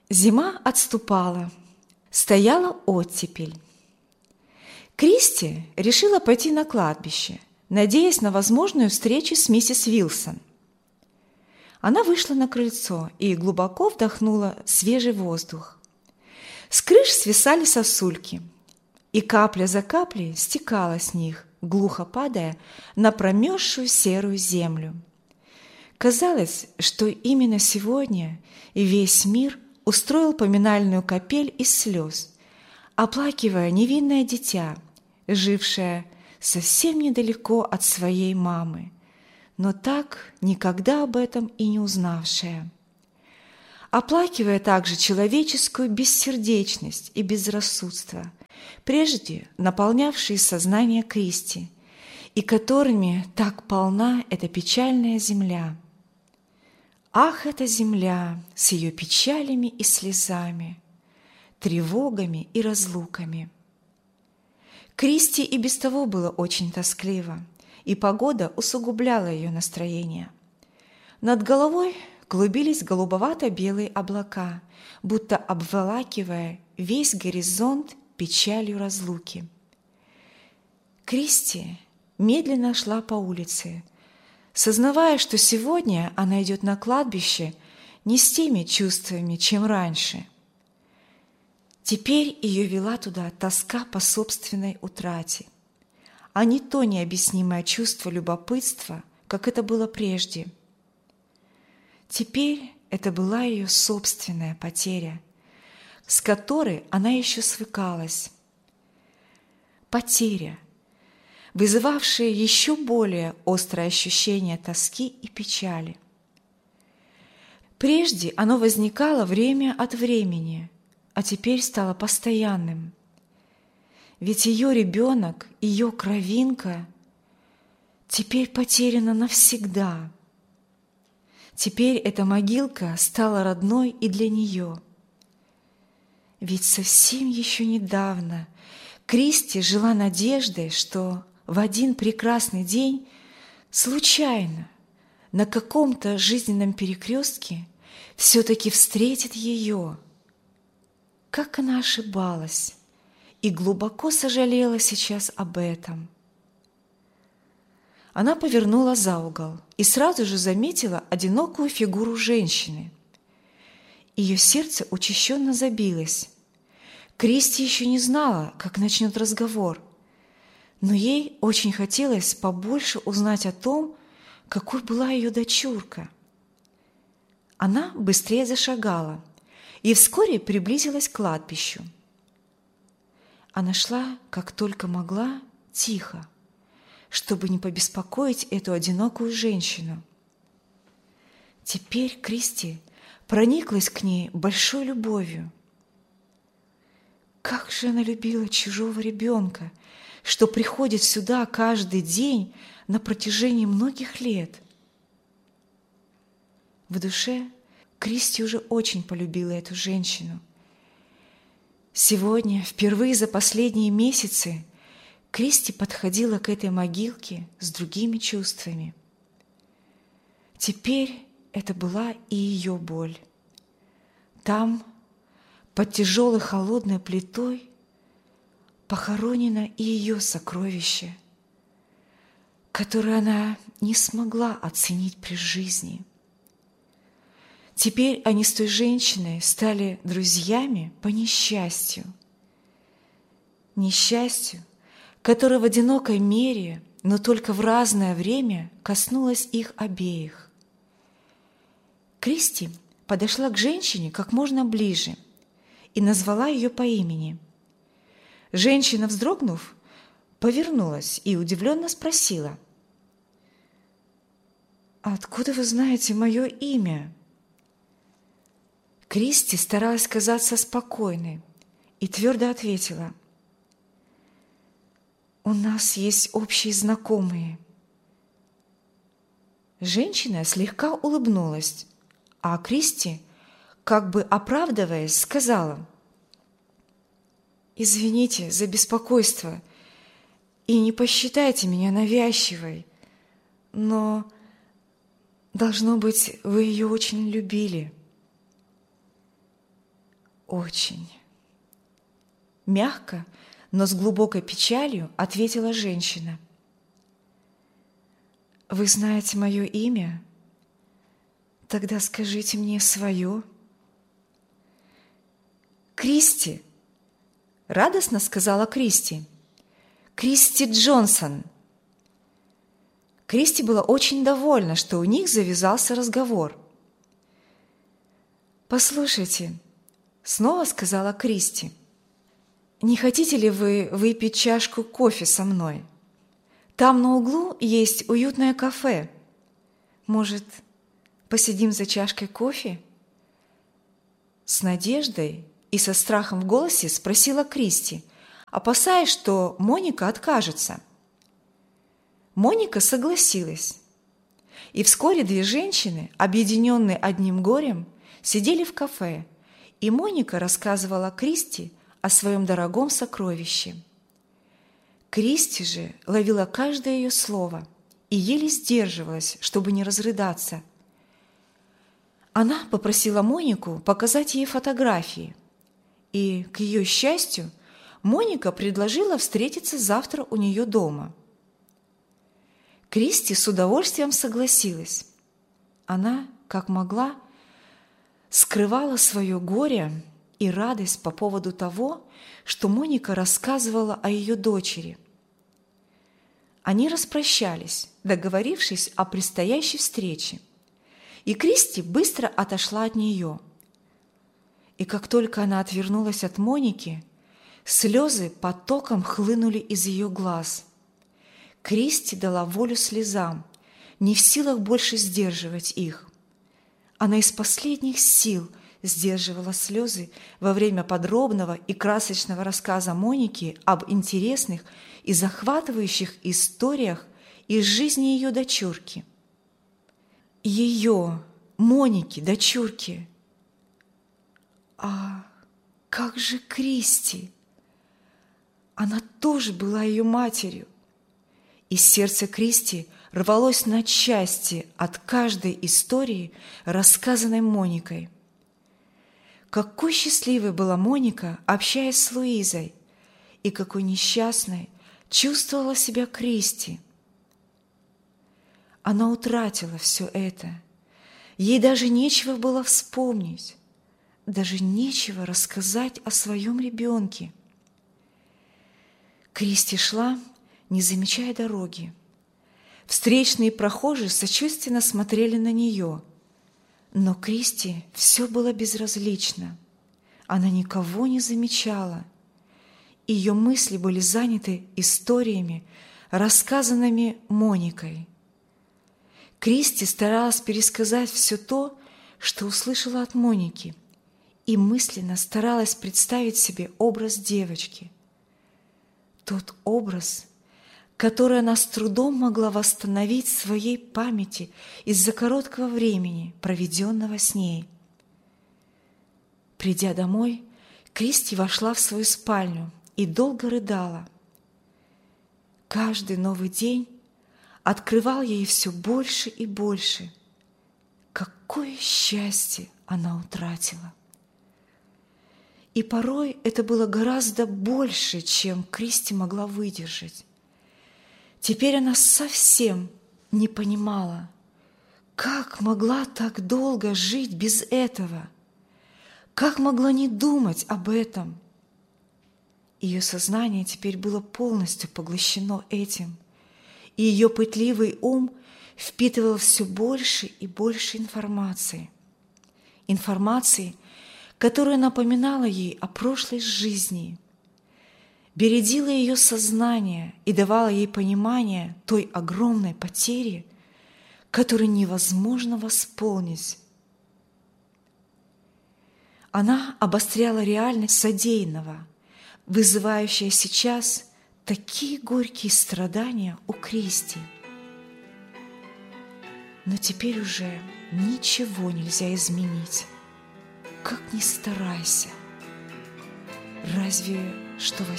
Зима отступала, стояла оттепель. Кристи решила пойти на кладбище, надеясь на возможную встречу с миссис Вилсон. Она вышла на крыльцо и глубоко вдохнула свежий воздух. С крыш свисали сосульки, и капля за каплей стекала с них, глухо падая на промерзшую серую землю. Казалось, что именно сегодня весь мир устроил поминальную капель из слез, оплакивая невинное дитя, жившее совсем недалеко от своей мамы, но так никогда об этом и не узнавшее. Оплакивая также человеческую бессердечность и безрассудство, прежде наполнявшие сознание Кристи, и которыми так полна эта печальная земля. Ах, эта земля с ее печалями и слезами, тревогами и разлуками! Кристи и без того было очень тоскливо, и погода усугубляла ее настроение. Над головой клубились голубовато-белые облака, будто обволакивая весь горизонт печалью разлуки. Кристи медленно шла по улице, сознавая, что сегодня она идет на кладбище не с теми чувствами, чем раньше. Теперь ее вела туда тоска по собственной утрате, а не то необъяснимое чувство любопытства, как это было прежде. Теперь это была ее собственная потеря, с которой она еще свыкалась. Потеря, вызывавшая еще более острое ощущение тоски и печали. Прежде оно возникало время от времени, а теперь стало постоянным. Ведь ее ребенок, ее кровинка теперь потеряна навсегда. Теперь эта могилка стала родной и для нее. Ведь совсем еще недавно Кристи жила надеждой, что в один прекрасный день случайно на каком-то жизненном перекрестке все-таки встретит ее. Как она ошибалась и глубоко сожалела сейчас об этом. Она повернула за угол и сразу же заметила одинокую фигуру женщины. Ее сердце учащенно забилось. Кристи еще не знала, как начнет разговор, но ей очень хотелось побольше узнать о том, какой была ее дочурка. Она быстрее зашагала и вскоре приблизилась к кладбищу. Она шла, как только могла, тихо, чтобы не побеспокоить эту одинокую женщину. Теперь Кристи прониклась к ней большой любовью. Как же она любила чужого ребенка, что приходит сюда каждый день на протяжении многих лет. В душе Кристи уже очень полюбила эту женщину. Сегодня, впервые за последние месяцы, Кристи подходила к этой могилке с другими чувствами. Теперь это была и ее боль. Там, под тяжелой холодной плитой, похоронено и ее сокровище, которое она не смогла оценить при жизни. Теперь они с той женщиной стали друзьями по несчастью. Несчастью, которое в одинокой мере, но только в разное время коснулось их обеих. Кристи подошла к женщине как можно ближе и назвала ее по имени. Женщина, вздрогнув, повернулась и удивленно спросила: «Откуда вы знаете мое имя?» Кристи старалась казаться спокойной и твердо ответила: «У нас есть общие знакомые». Женщина слегка улыбнулась, а Кристи, как бы оправдываясь, сказала: «Извините за беспокойство и не посчитайте меня навязчивой, но, должно быть, вы ее очень любили». очень. Мягко, но с глубокой печалью ответила женщина. Вы знаете мое имя? Тогда скажите мне свое. Кристи, радостно сказала Кристи. Кристи Джонсон. Кристи была очень довольна, что у них завязался разговор. «Послушайте», — снова сказала Кристи, «не хотите ли вы выпить чашку кофе со мной? Там на углу есть уютное кафе. Может, посидим за чашкой кофе?» С надеждой и со страхом в голосе спросила Кристи, опасаясь, что Моника откажется. Моника согласилась, и вскоре две женщины, объединенные одним горем, сидели в кафе, и Моника рассказывала Кристи о своем дорогом сокровище. Кристи же ловила каждое ее слово и еле сдерживалась, чтобы не разрыдаться. Она попросила Монику показать ей фотографии, и, к ее счастью, Моника предложила встретиться завтра у нее дома. Кристи с удовольствием согласилась. Она, как могла, скрывала свое горе и радость по поводу того, что Моника рассказывала о ее дочери. Они распрощались, договорившись о предстоящей встрече, и Кристи быстро отошла от нее. И как только она отвернулась от Моники, слезы потоком хлынули из ее глаз. Кристи дала волю слезам, не в силах больше сдерживать их. Она из последних сил сдерживала слезы во время подробного и красочного рассказа Моники об интересных и захватывающих историях из жизни ее дочурки. Ее, Моники, дочурки. А как же Кристи? Она тоже была ее матерью. И сердце Кристи рвалось на части от каждой истории, рассказанной Моникой. Какой счастливой была Моника, общаясь с Луизой, и какой несчастной чувствовала себя Кристи. Она утратила все это. Ей даже нечего было вспомнить, даже нечего рассказать о своем ребенке. Кристи шла, не замечая дороги. Встречные прохожие сочувственно смотрели на нее, но Кристи все было безразлично. Она никого не замечала. Ее мысли были заняты историями, рассказанными Моникой. Кристи старалась пересказать все то, что услышала от Моники, и мысленно старалась представить себе образ девочки. Тот образ, который она с трудом могла восстановить в своей памяти из-за короткого времени, проведенного с ней. Придя домой, Кристи вошла в свою спальню и долго рыдала. Каждый новый день открывал ей все больше и больше. Какое счастье она утратила! И порой это было гораздо больше, чем Кристи могла выдержать. Теперь она совсем не понимала, как могла так долго жить без этого, как могла не думать об этом. Ее сознание теперь было полностью поглощено этим, и ее пытливый ум впитывал все больше и больше информации, которая напоминала ей о прошлой жизни, бередила ее сознание и давала ей понимание той огромной потери, которую невозможно восполнить. Она обостряла реальность содеянного, вызывающая сейчас такие горькие страдания у Кристи. Но теперь уже ничего нельзя изменить, как ни старайся. Разве что во